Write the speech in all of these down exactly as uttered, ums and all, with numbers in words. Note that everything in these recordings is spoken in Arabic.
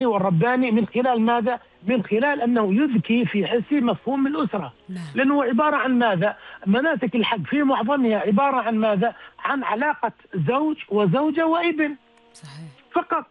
والرباني من خلال ماذا؟ من خلال أنه يذكي في حسي مفهوم الأسرة. نعم. لأنه عبارة عن ماذا؟ مناسك الحج في معظمها عبارة عن ماذا؟ عن علاقة زوج وزوجة وابن. صحيح. فقط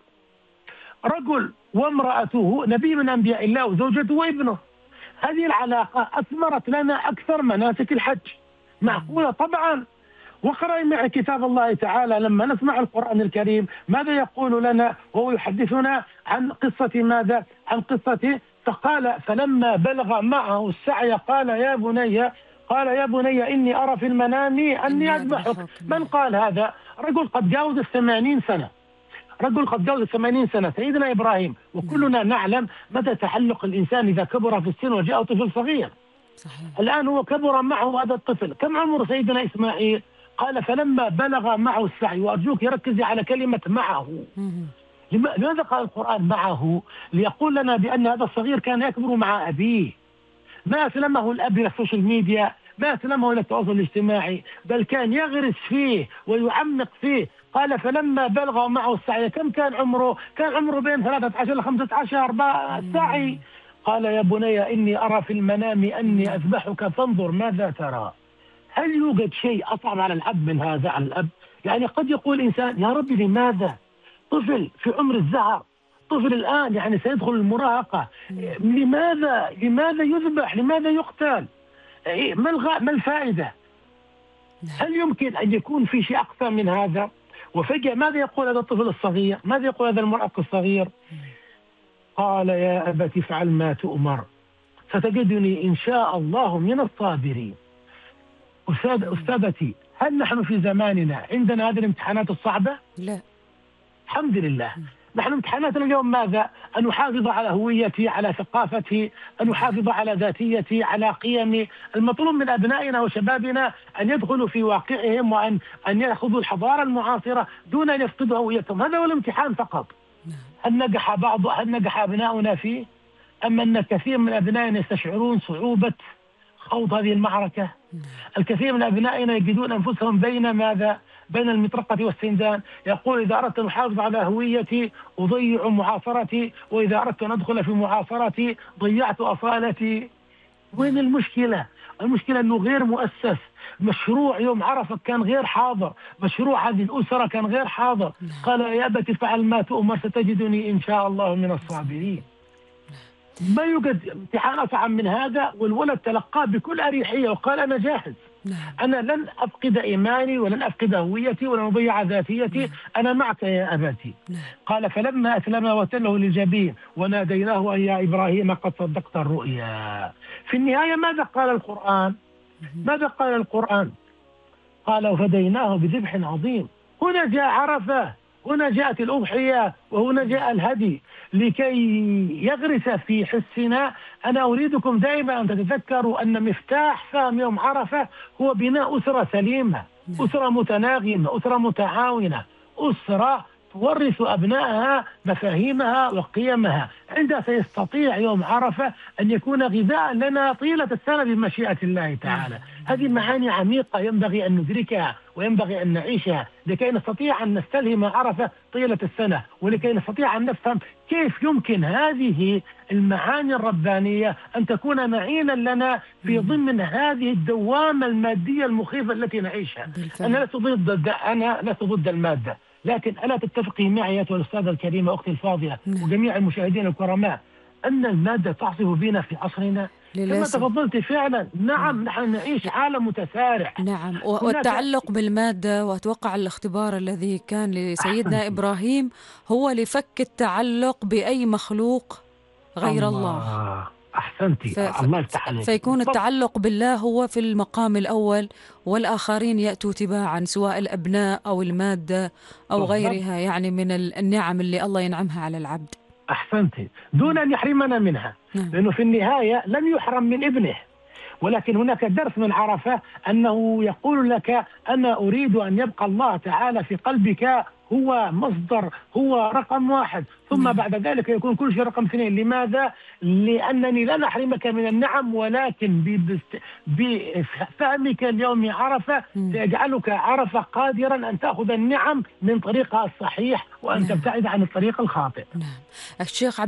رجل وامرأته، نبي من أنبياء الله وزوجته وابنه. هذه العلاقة أثمرت لنا أكثر مناسك الحج. معقولة؟ طبعا. وقرأ معي كتاب الله تعالى لما نسمع القرآن الكريم ماذا يقول لنا وهو يحدثنا عن قصة ماذا؟ عن قصة فقال فلما بلغ معه السعي قال يا بني قال يا بني إني أرى في المنام أني أذبحك. من قال هذا؟ رجل قد جاوز الثمانين سنة، رجل قد جاوز الثمانين سنة، سيدنا إبراهيم. وكلنا نعلم مدى تعلق الإنسان إذا كبر في السن وجاء طفل صغير. صحيح. الآن هو كبر معه هذا الطفل. كم عمر سيدنا إسماعيل؟ قال فلما بلغ معه السعي. وأرجوك يركزي على كلمة معه. لماذا قال القرآن معه؟ ليقول لنا بأن هذا الصغير كان يكبر مع أبيه. ما أسلمه الأب إلى السوشيال ميديا، ما أسلمه إلى التواصل الاجتماعي، بل كان يغرس فيه ويعمق فيه. قال فلما بلغ معه السعي. كم كان عمره؟ كان عمره بين ثلاثة عشر إلى خمسة عشر السعي. قال يا بني إني أرى في المنام أني أذبحك فانظر ماذا ترى. هل يوجد شيء أصعب على الأب من هذا؟ على الأب يعني قد يقول إنسان يا ربي لماذا؟ طفل في عمر الزهر، طفل الآن يعني سيدخل المراهقة، لماذا لماذا يذبح؟ لماذا يقتل؟ ما الغاء؟ ما الفائدة؟ هل يمكن أن يكون في شيء أقسى من هذا؟ وفجأة ماذا يقول هذا الطفل الصغير؟ ماذا يقول هذا المراهق الصغير؟ قال يا أبت افعل ما تؤمر ستجدني إن شاء الله من الصابرين. أستاذ أستاذتي، هل نحن في زماننا عندنا هذه الامتحانات الصعبة؟ لا. الحمد لله. نحن امتحاناتنا اليوم ماذا؟ أن نحافظ على هويتي، على ثقافتي، أن نحافظ على ذاتيتي، على قيمي. المطلوب من أبنائنا وشبابنا أن يدخلوا في واقعهم وأن أن يأخذوا الحضارة المعاصرة دون أن يفقدوا هويتهم. هذا هو الامتحان فقط. هل نجح بعض هل نجح أبناؤنا فيه؟ أم أن كثير من أبنائنا يستشعرون صعوبة خوض هذه المعركة؟ الكثير من أبنائنا يجدون أنفسهم بين ماذا؟ بين المطرقة والسندان. يقول إذا أردت أن أحافظ على هويتي أضيع معاصرتي، وإذا أردت أن أدخل في معاصرتي ضيعت أصالتي. وين المشكلة؟ المشكلة أنه غير مؤسس. مشروع يوم عرفة كان غير حاضر، مشروع هذه الأسرة كان غير حاضر. قال يا أبت افعل ما تؤمر ستجدني إن شاء الله من الصابرين. ما يوجد امتحان أصعب من هذا، والولد تلقاه بكل أريحية وقال أنا جاهز. أنا لن أفقد إيماني ولن أفقد هويتي ولن أضيع ذاتيتي. أنا معك يا أبتي. قال فلما أسلم وتله للجبين وناديناه أن يا إبراهيم قد صدقت الرؤيا. في النهاية ماذا قال القرآن؟ ماذا قال القرآن؟ قال وفديناه بذبح عظيم. هنا جاء عرفة، هنا جاءت الأضحية، وهنا جاء الهدي لكي يغرس في حسنا. أنا أريدكم دائما أن تتذكروا أن مفتاح فهم يوم عرفة هو بناء أسرة سليمة، أسرة متناغمة، أسرة متعاونة، أسرة تورث أبنائها مفاهيمها وقيمها. عندها سيستطيع يوم عرفة أن يكون غذاء لنا طيلة السنة بمشيئة الله تعالى. هذه معاني عميقة ينبغي أن ندركها وينبغي أن نعيشها لكي نستطيع أن نستلهم عرفة طيلة السنة، ولكي نستطيع أن نفهم كيف يمكن هذه المعاني الربانية أن تكون معينا لنا في ضمن هذه الدوامة المادية المخيفة التي نعيشها. أنا لست ضد أنا لست ضد المادة، لكن ألا تتفقي معي أيتها الأستاذة الكريمة أختي الفاضلة وجميع المشاهدين الكرماء أن المادة تعصف بنا في عصرنا؟ كما تفضلت فعلا. نعم، نحن نعيش عالم متسارع. نعم، والتعلق بالمادة، وأتوقع الاختبار الذي كان لسيدنا أحسنتي. إبراهيم هو لفك التعلق بأي مخلوق غير الله, الله. أحسنتي. ف... الله يفتح عليك. فيكون التعلق بالله هو في المقام الأول، والآخرين يأتوا تباعا سواء الأبناء أو المادة أو غيرها يعني من النعم اللي الله ينعمها على العبد. أحسنتي، دون أن يحرمنا منها. لأنه في النهاية لم يحرم من ابنه، ولكن هناك درس من عرفة أنه يقول لك أنا أريد أن يبقى الله تعالى في قلبك هو مصدر، هو رقم واحد، ثم بعد ذلك يكون كل شيء رقم اثنين. لماذا؟ لأنني لن أحرمك من النعم، ولكن بفهمك اليوم عرفة سيجعلك عرفة قادرا أن تأخذ النعم من طريقها الصحيح وأن تبتعد عن الطريق الخاطئ. الشيخ